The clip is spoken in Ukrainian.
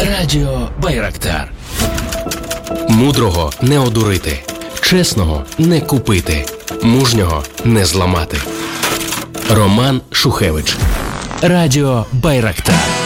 Радіо Байрактар. Мудрого не одурити, чесного не купити, мужнього не зламати. Роман Шухевич. Радіо Байрактар.